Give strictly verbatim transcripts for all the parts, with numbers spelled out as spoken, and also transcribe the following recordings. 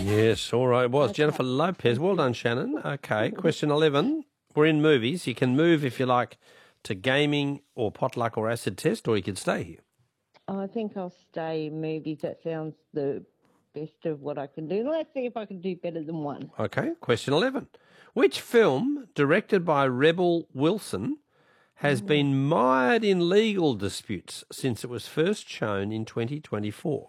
Yes, all right. It was Okay. Jennifer Lopez. Well done, Shannon. Okay, question eleven. We're in movies. You can move, if you like, to gaming or potluck or acid test, or you can stay here. I think I'll stay in movies. That sounds the best of what I can do. Let's see if I can do better than one. Okay, question eleven. Which film, directed by Rebel Wilson, has Mm. been mired in legal disputes since it was first shown in twenty twenty-four?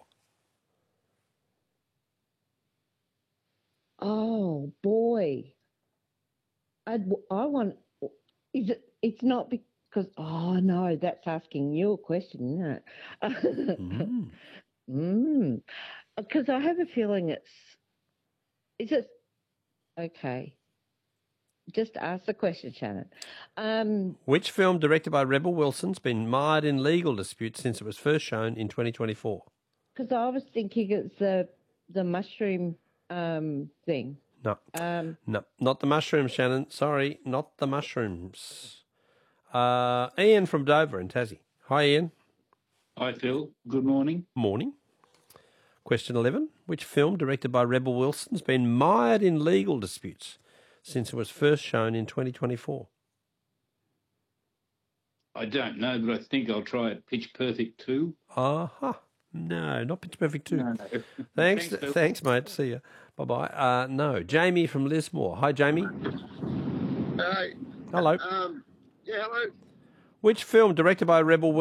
Oh boy, I I want. Is it? It's not because. Oh no, that's asking you a question, isn't it? Mm. mm. Because I have a feeling it's. Is it? Okay. Just ask the question, Shannon. Um, Which film, directed by Rebel Wilson, has been mired in legal disputes since it was first shown in twenty twenty-four? because I was thinking it's the the mushroom um thing. No, Um, no, not the mushrooms, Shannon. Sorry, not the mushrooms. Uh, Ian from Dover in Tassie. Hi, Ian. Hi, Phil. Good morning. Morning. Question eleven. Which film, directed by Rebel Wilson, has been mired in legal disputes since it was first shown in twenty twenty-four? I don't know, but I think I'll try it. Pitch Perfect two. Uh-huh. No, not Pitch Perfect two. No, no. Thanks, Thanks, Phil. thanks, mate. See you. Bye-bye. Uh, no, Jamie from Lismore. Hi, Jamie. Hey, Hello. um, yeah, hello. Which film, directed by Rebel